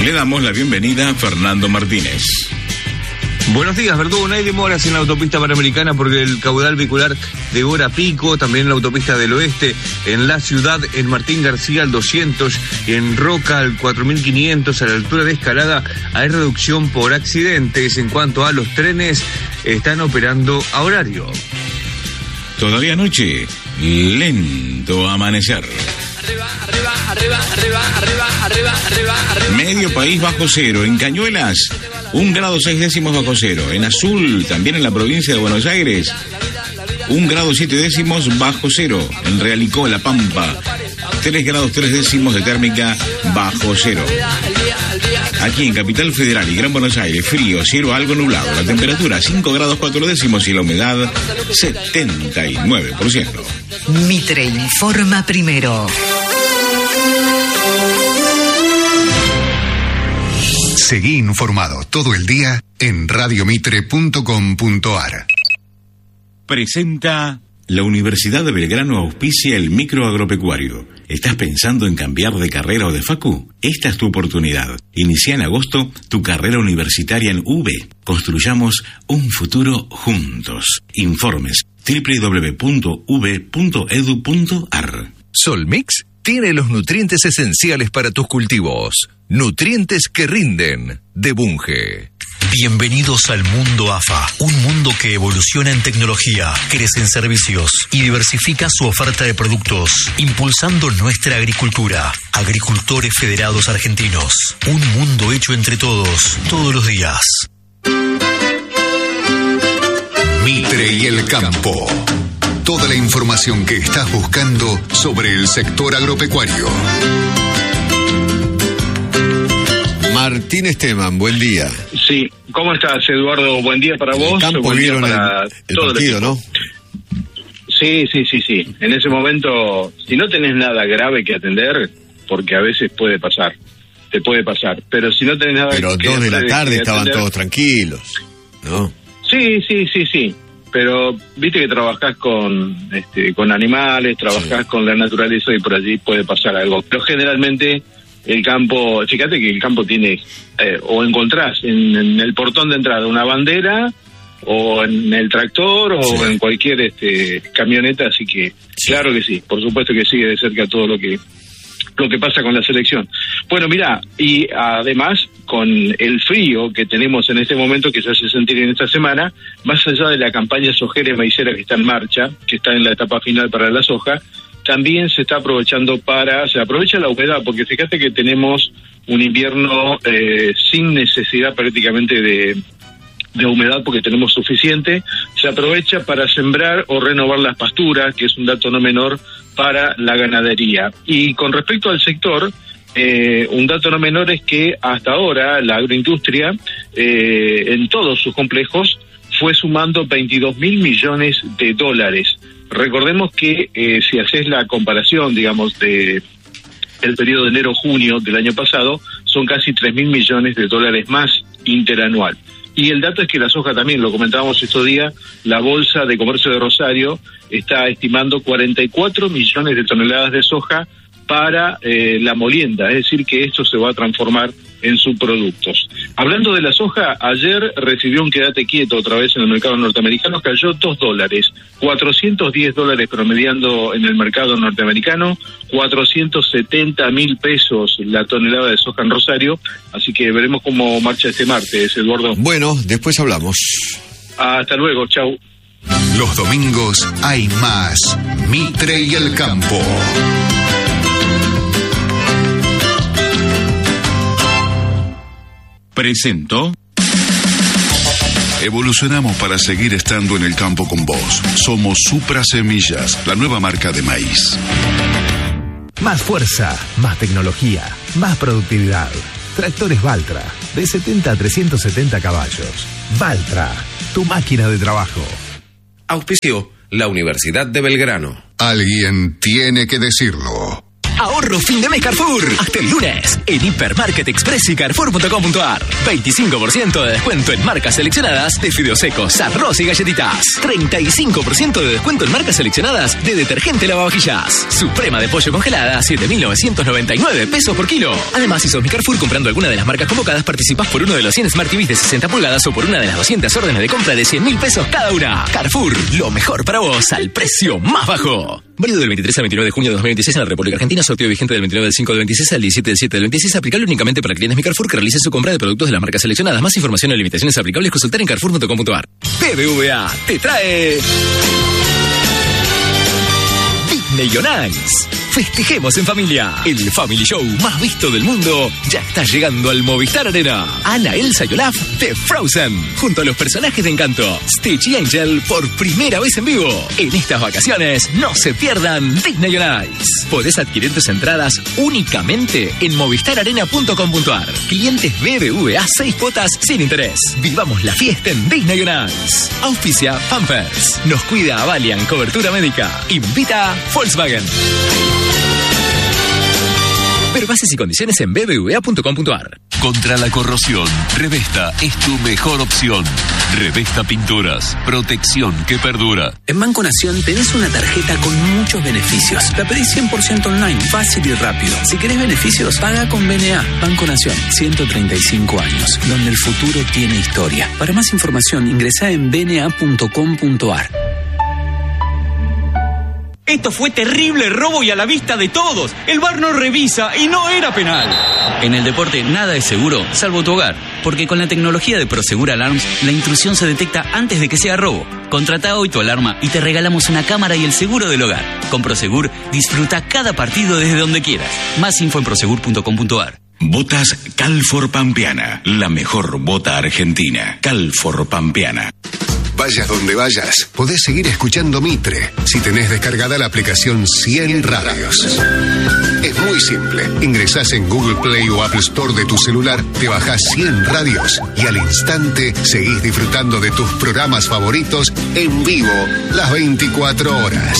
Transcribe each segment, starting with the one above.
Le damos la bienvenida a Fernando Martínez. Buenos días, Verdugo. No hay demoras en la autopista panamericana porque el caudal vehicular de hora pico, también en la autopista del oeste, en la ciudad, en Martín García al 200, en Roca al 4500, a la altura de Escalada hay reducción por accidentes. En cuanto a los trenes, están operando a horario. Todavía anoche, lento amanecer. Medio país bajo cero. En Cañuelas, 1 grado 6 décimos bajo cero. En Azul, también en la provincia de Buenos Aires, 1 grado 7 décimos bajo cero. En Realicó, La Pampa, 3 grados 3 décimos de térmica bajo cero. Aquí en Capital Federal y Gran Buenos Aires, frío, cielo algo nublado. La temperatura 5 grados 4 décimos y la humedad 79%. Mitre informa primero. Seguí informado todo el día en radiomitre.com.ar. Presenta la Universidad de Belgrano auspicia el microagropecuario. ¿Estás pensando en cambiar de carrera o de facu? Esta es tu oportunidad. Inicia en agosto tu carrera universitaria en UB. Construyamos un futuro juntos. Informes www.ub.edu.ar. Solmix tiene los nutrientes esenciales para tus cultivos. Nutrientes que rinden, de Bunge. Bienvenidos al mundo AFA, un mundo que evoluciona en tecnología, crece en servicios y diversifica su oferta de productos, impulsando nuestra agricultura. Agricultores Federados Argentinos, un mundo hecho entre todos, todos los días. Mitre y el campo. Toda la información que estás buscando sobre el sector agropecuario. Martín Esteban, buen día. Sí, ¿cómo estás, Eduardo? Buen día para vos. El campo vieron para el partido, ¿no? Sí. En ese momento, si no tenés nada grave que atender, porque a veces puede pasar, te puede pasar, pero si no tenés nada pero que 2 de la tarde estaban atender, todos tranquilos, ¿no? Sí. Pero viste que trabajás con animales, trabajás con la naturaleza y por allí puede pasar algo. Pero generalmente el campo, fíjate que el campo tiene, o encontrás en el portón de entrada una bandera, o en el tractor, o en cualquier camioneta, así que claro que sí, por supuesto que sigue de cerca todo lo que pasa con la selección. Bueno, mirá, y además con el frío que tenemos en este momento, que se hace sentir en esta semana, más allá de la campaña sojera y maicera que está en marcha, que está en la etapa final para la soja, también se está aprovechando se aprovecha la humedad, porque fíjate que tenemos un invierno sin necesidad prácticamente de humedad, porque tenemos suficiente. Se aprovecha para sembrar o renovar las pasturas, que es un dato no menor para la ganadería. Y con respecto al sector, un dato no menor es que hasta ahora la agroindustria, en todos sus complejos, fue sumando 22.000 millones de dólares. Recordemos que si haces la comparación, digamos, de el periodo de enero-junio del año pasado, son casi 3.000 millones de dólares más interanual. Y el dato es que la soja también, lo comentábamos estos días, la Bolsa de Comercio de Rosario está estimando 44 millones de toneladas de soja para la molienda, es decir, que esto se va a transformar en subproductos. Hablando de la soja, ayer recibió un quédate quieto otra vez en el mercado norteamericano, cayó $2, 410 dólares promediando en el mercado norteamericano, 470.000 pesos la tonelada de soja en Rosario, así que veremos cómo marcha este martes, Eduardo. Bueno, después hablamos. Hasta luego, chau. Los domingos hay más Mitre y el campo. Presento. Evolucionamos para seguir estando en el campo con vos. Somos Supra Semillas, la nueva marca de maíz. Más fuerza, más tecnología, más productividad. Tractores Valtra, de 70 a 370 caballos. Valtra, tu máquina de trabajo. Auspició la Universidad de Belgrano. Alguien tiene que decirlo. Ahorro fin de mes Carrefour. Hasta el lunes. En Hipermarket Express y Carrefour.com.ar. 25% de descuento en marcas seleccionadas de fideos secos, arroz y galletitas. 35% de descuento en marcas seleccionadas de detergente lavavajillas. Suprema de pollo congelada, 7.999 pesos por kilo. Además, si sos mi Carrefour comprando alguna de las marcas convocadas, participás por uno de los 100 Smart TVs de 60 pulgadas o por una de las 200 órdenes de compra de 100.000 pesos cada una. Carrefour, lo mejor para vos al precio más bajo. Válido del 23 al 29 de junio de 2026 en la República Argentina. Sorteo vigente del 29 del 5 del 26 al 17 del 7 del 26. Aplicable únicamente para clientes Mi Carrefour que realicen su compra de productos de las marcas seleccionadas. Más información y limitaciones aplicables consultar en Carrefour.com.ar. BBVA te trae Disney on Ice. Festejemos en familia. El Family Show más visto del mundo ya está llegando al Movistar Arena. Anna, Elsa y Olaf de Frozen, junto a los personajes de Encanto, Stitch y Angel, por primera vez en vivo. En estas vacaciones, no se pierdan Disney on Ice. Podés adquirir tus entradas únicamente en movistararena.com.ar. Clientes BBVA 6 cuotas sin interés. Vivamos la fiesta en Disney on Ice. Auspicia Pampers. Nos cuida Avalian Cobertura Médica. Invita Volkswagen. Ver bases y condiciones en bbva.com.ar. Contra la corrosión, Revesta es tu mejor opción. Revesta Pinturas, protección que perdura. En Banco Nación tenés una tarjeta con muchos beneficios. La pedís 100% online, fácil y rápido. Si querés beneficios, paga con BNA. Banco Nación, 135 años, donde el futuro tiene historia. Para más información, ingresá en bna.com.ar. Esto fue terrible robo y a la vista de todos. El VAR no revisa y no era penal. En el deporte nada es seguro, salvo tu hogar. Porque con la tecnología de Prosegur Alarms, la intrusión se detecta antes de que sea robo. Contrata hoy tu alarma y te regalamos una cámara y el seguro del hogar. Con Prosegur, disfruta cada partido desde donde quieras. Más info en prosegur.com.ar. Botas Calfor Pampeana, la mejor bota argentina. Calfor Pampeana. Vayas donde vayas, podés seguir escuchando Mitre si tenés descargada la aplicación 100 Radios. Es muy simple. Ingresás en Google Play o Apple Store de tu celular, te bajás 100 Radios y al instante seguís disfrutando de tus programas favoritos en vivo las 24 horas.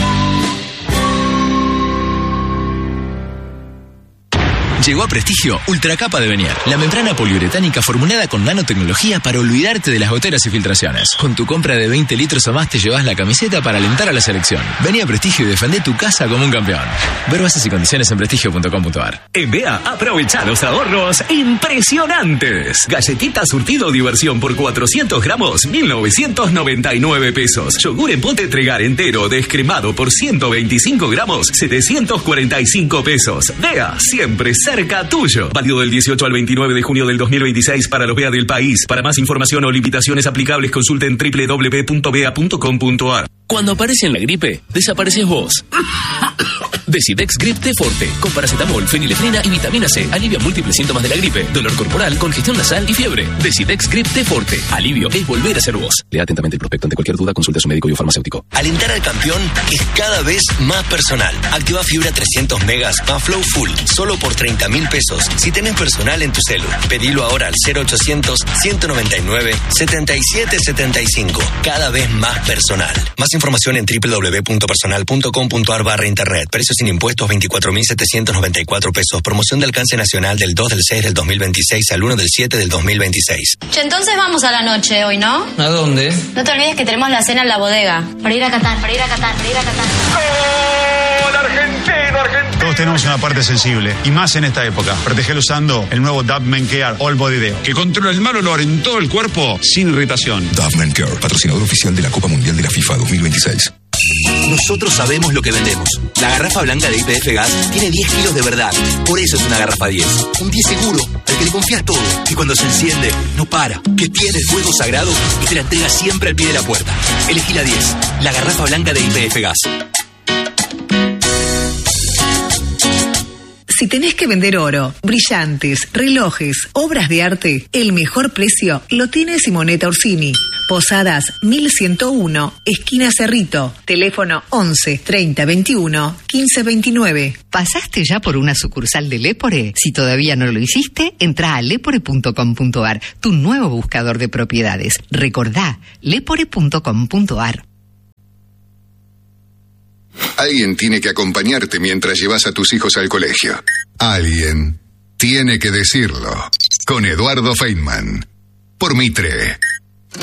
Llegó a Prestigio Ultracapa de Venier, la membrana poliuretánica formulada con nanotecnología para olvidarte de las goteras y filtraciones. Con tu compra de 20 litros o más te llevas la camiseta para alentar a la selección. Vení a Prestigio y defendé tu casa como un campeón. Ver bases y condiciones en prestigio.com.ar. En BEA aprovecha los ahorros impresionantes. Galletita surtido diversión por 400 gramos, 1.999 pesos. Yogur en pote Tregar entero descremado por 125 gramos, 745 pesos. BEA, siempre cerca tuyo. Válido del 18 al 29 de junio del 2026 para los BEA del país. Para más información o limitaciones aplicables, consulten www.bea.com.ar. Cuando aparece la gripe, desapareces vos. Decidex Grip T Forte, con paracetamol, fenilefrina y vitamina C. Alivia múltiples síntomas de la gripe, dolor corporal, congestión nasal y fiebre. Decidex Grip T Forte. Alivio es volver a ser vos. Lea atentamente el prospecto. Ante cualquier duda, consulte a su médico y o farmacéutico. Alentar al campeón es cada vez más personal. Activa fibra 300 megas más Flow Full, solo por 30.000 pesos. Si tenés personal en tu celu, pedilo ahora al 0800-199-7775. Cada vez más personal. Más información en www.personal.com.ar/internet. Precios sin impuestos 24.794 pesos. Promoción de alcance nacional del 2 del 6 del 2026 al 1 del 7 del 2026. Che, entonces vamos a la noche hoy, ¿no? ¿A dónde? No te olvides que tenemos la cena en la bodega. Para ir a Qatar, para ir a Qatar, para ir a Qatar. ¡Gol argentino, argentino! Todos tenemos una parte sensible, y más en esta época. Protegelo usando el nuevo Dove Men Care All Body Deo, que controla el mal olor en todo el cuerpo sin irritación. Dove Men Care, patrocinador oficial de la Copa Mundial de la FIFA 2026. Nosotros sabemos lo que vendemos. La garrafa blanca de YPF Gas tiene 10 kilos de verdad. Por eso es una garrafa 10. Un 10 seguro, al que le confías todo. Y cuando se enciende, no para. Que tiene el fuego sagrado y te la entrega siempre al pie de la puerta. Elegí la 10. La garrafa blanca de YPF Gas. Si tenés que vender oro, brillantes, relojes, obras de arte, el mejor precio lo tiene Simonetta Orsini. Posadas 1101, esquina Cerrito. Teléfono 11 30 21 15 29. ¿Pasaste ya por una sucursal de Lepore? Si todavía no lo hiciste, entra a lepore.com.ar, tu nuevo buscador de propiedades. Recordá, lepore.com.ar. Alguien tiene que acompañarte mientras llevas a tus hijos al colegio. Alguien tiene que decirlo. Con Eduardo Feynman. Por Mitre.